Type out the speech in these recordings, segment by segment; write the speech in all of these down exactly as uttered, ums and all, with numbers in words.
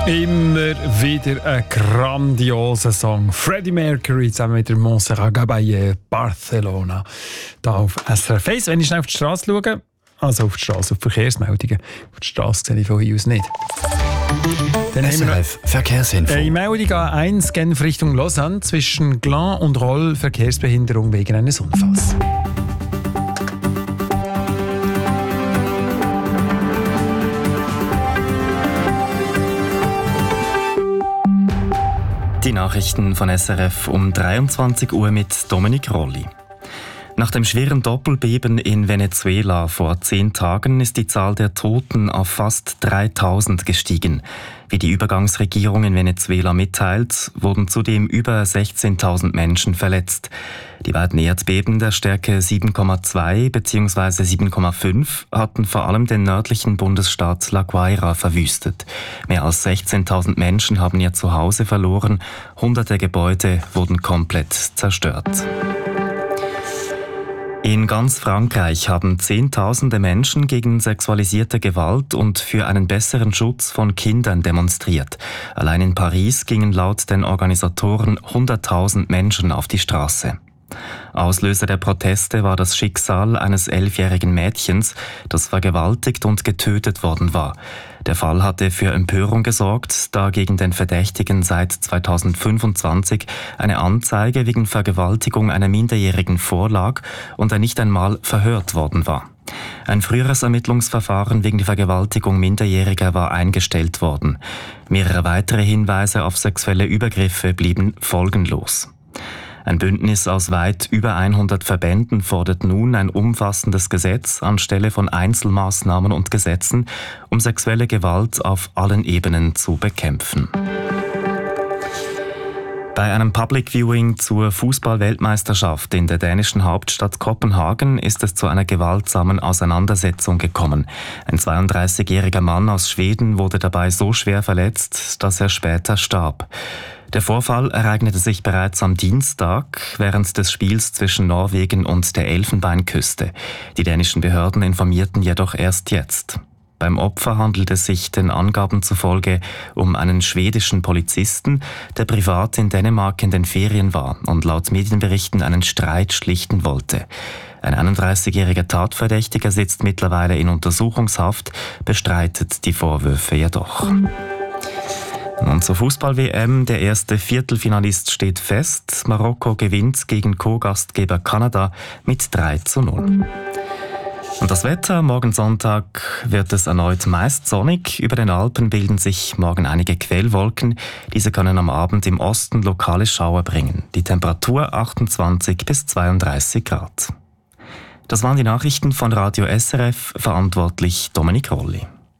Immer wieder ein grandioser Song. Freddie Mercury zusammen mit der Montserrat Caballé, Barcelona. Da auf S R F eins. Wenn ich schnell auf die Straße schaue, also auf die Straße, auf die Verkehrsmeldungen, auf die Straße sehe ich von hier aus nicht. Dann S R F Verkehrsinfo. Eine Meldung A eins Genf Richtung Lausanne zwischen Glan und Roll, Verkehrsbehinderung wegen eines Unfalls. Die Nachrichten von S R F um dreiundzwanzig Uhr mit Dominik Rolli. Nach dem schweren Doppelbeben in Venezuela vor zehn Tagen ist die Zahl der Toten auf fast dreitausend gestiegen. Wie die Übergangsregierung in Venezuela mitteilt, wurden zudem über sechzehntausend Menschen verletzt. Die beiden Erdbeben der Stärke sieben Komma zwei bzw. sieben Komma fünf hatten vor allem den nördlichen Bundesstaat La Guaira verwüstet. Mehr als sechzehntausend Menschen haben ihr Zuhause verloren, hunderte Gebäude wurden komplett zerstört. In ganz Frankreich haben Zehntausende Menschen gegen sexualisierte Gewalt und für einen besseren Schutz von Kindern demonstriert. Allein in Paris gingen laut den Organisatoren hunderttausend Menschen auf die Straße. Auslöser der Proteste war das Schicksal eines elfjährigen Mädchens, das vergewaltigt und getötet worden war. Der Fall hatte für Empörung gesorgt, da gegen den Verdächtigen seit zweitausendfünfundzwanzig eine Anzeige wegen Vergewaltigung einer Minderjährigen vorlag und er nicht einmal verhört worden war. Ein früheres Ermittlungsverfahren wegen der Vergewaltigung Minderjähriger war eingestellt worden. Mehrere weitere Hinweise auf sexuelle Übergriffe blieben folgenlos. Ein Bündnis aus weit über hundert Verbänden fordert nun ein umfassendes Gesetz anstelle von Einzelmaßnahmen und Gesetzen, um sexuelle Gewalt auf allen Ebenen zu bekämpfen. Bei einem Public Viewing zur Fußball-Weltmeisterschaft in der dänischen Hauptstadt Kopenhagen ist es zu einer gewaltsamen Auseinandersetzung gekommen. Ein zweiunddreißigjähriger Mann aus Schweden wurde dabei so schwer verletzt, dass er später starb. Der Vorfall ereignete sich bereits am Dienstag während des Spiels zwischen Norwegen und der Elfenbeinküste. Die dänischen Behörden informierten jedoch erst jetzt. Beim Opfer handelt es sich den Angaben zufolge um einen schwedischen Polizisten, der privat in Dänemark in den Ferien war und laut Medienberichten einen Streit schlichten wollte. Ein einunddreißigjähriger Tatverdächtiger sitzt mittlerweile in Untersuchungshaft, bestreitet die Vorwürfe jedoch. Und zur Fußball-W M. Der erste Viertelfinalist steht fest. Marokko gewinnt gegen Co-Gastgeber Kanada mit drei zu null. Und das Wetter, morgen Sonntag wird es erneut meist sonnig. Über den Alpen bilden sich morgen einige Quellwolken. Diese können am Abend im Osten lokale Schauer bringen. Die Temperatur achtundzwanzig bis zweiunddreißig Grad. Das waren die Nachrichten von Radio S R F, verantwortlich Dominik Rolli.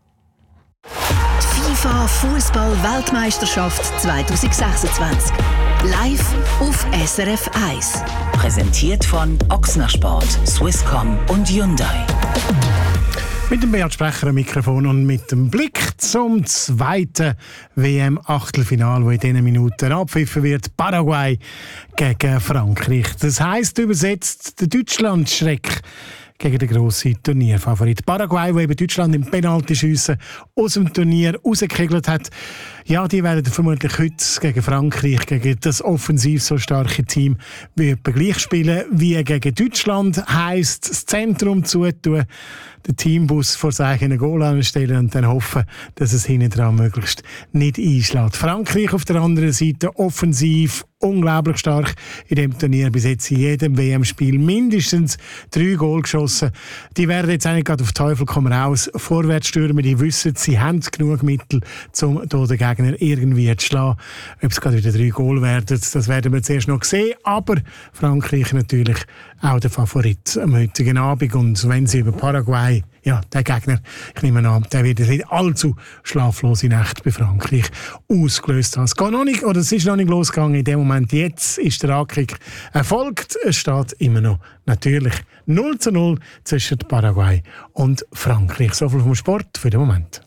FIFA Fußball-Weltmeisterschaft zwanzig sechsundzwanzig. Live auf S R F eins. Präsentiert von Ochsner Sport, Swisscom und Hyundai. Mit dem Beat Sprecher am Mikrofon und mit dem Blick zum zweiten W M-Achtelfinal, wo in diesen Minuten abpfiffen wird. Paraguay gegen Frankreich. Das heisst übersetzt der Deutschland-Schreck gegen den grossen Turnierfavorit Paraguay, der eben Deutschland im Penaltyschiessen aus dem Turnier rausgekegelt hat. Ja, die werden vermutlich heute gegen Frankreich, gegen das offensiv so starke Team, gleich spielen wie gegen Deutschland. Heisst, das Zentrum zutun, den Teambus vor sich einen Goal anstellen und dann hoffen, dass es hinten dran möglichst nicht einschlägt. Frankreich auf der anderen Seite offensiv unglaublich stark in dem Turnier. Bis jetzt in jedem W M-Spiel mindestens drei Goal geschossen. Die werden jetzt eigentlich gerade auf Teufel komm raus vorwärts stürmen. Die wissen, sie haben genug Mittel, um den Gegner irgendwie zu schlagen. Ob es gerade wieder drei Goal werden, das werden wir zuerst noch sehen. Aber Frankreich natürlich auch der Favorit am heutigen Abend. Und wenn sie über Paraguay, ja, der Gegner, ich nehme an, der wird nicht allzu schlaflose Nacht bei Frankreich ausgelöst haben. Es geht noch nicht, oder es ist noch nicht losgegangen. In dem Moment jetzt ist der Ankick erfolgt. Es steht immer noch natürlich null zu null zwischen Paraguay und Frankreich. So viel vom Sport für den Moment.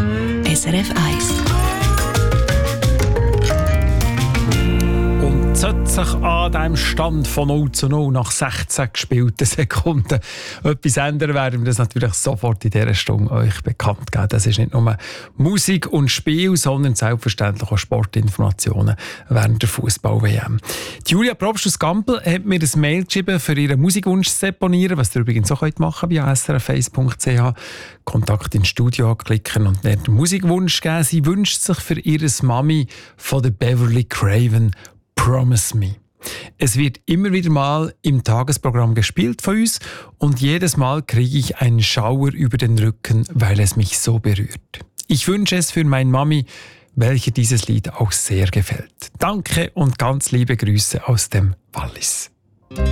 S R F eins. Und so sollte sich an diesem Stand von null zu null nach sechzehn gespielten Sekunden etwas ändern, werden wir das natürlich sofort in dieser Stunde euch bekannt geben. Das ist nicht nur Musik und Spiel, sondern selbstverständlich auch Sportinformationen während der Fußball-W M. Die Julia Probst aus Gampel hat mir ein Mail geschrieben, für ihren Musikwunsch zu deponieren, was ihr übrigens auch machen könnt via s r f eins punkt c h. Kontakt ins Studio anklicken und dann den Musikwunsch geben. Sie wünscht sich für ihre Mami von der Beverly Craven «Promise Me». Es wird immer wieder mal im Tagesprogramm gespielt von uns und jedes Mal kriege ich einen Schauer über den Rücken, weil es mich so berührt. Ich wünsche es für meine Mami, welche dieses Lied auch sehr gefällt. Danke und ganz liebe Grüße aus dem Wallis.